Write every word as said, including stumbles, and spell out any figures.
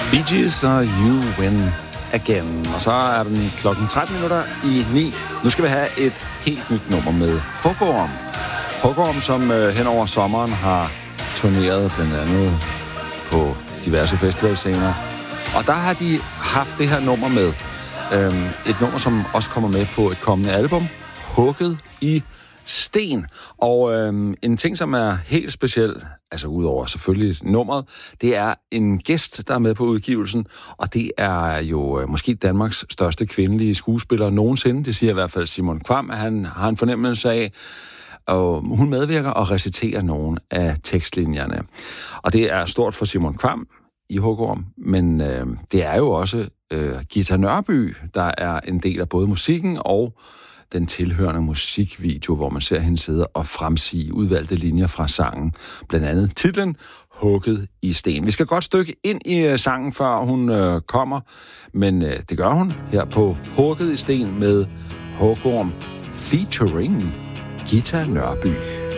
Bee Gees og You Win Again. Og så er den klokken tretten minutter i ni. Nu skal vi have et helt nyt nummer med Hugorm. Hugorm, som øh, hen over sommeren har turneret blandt andet på diverse festivalscener. Og der har de haft det her nummer med. Øhm, et nummer, som også kommer med på et kommende album. Hugget i sten. Og øhm, en ting, som er helt speciel, altså udover selvfølgelig nummeret, det er en gæst, der er med på udgivelsen, og det er jo øh, måske Danmarks største kvindelige skuespiller nogensinde. Det siger i hvert fald Simon Kvam, at han har en fornemmelse af, og hun medvirker og reciterer nogle af tekstlinjerne. Og det er stort for Simon Kvam i Hugorm, men øh, det er jo også øh, Ghita Nørby, der er en del af både musikken og den tilhørende musikvideo, hvor man ser hende sidde og fremsige udvalgte linjer fra sangen. Blandt andet titlen Hugget i sten. Vi skal godt stykke ind i uh, sangen, før hun uh, kommer, men uh, det gør hun her på Hugget i sten med Hugorm featuring Ghita Nørby.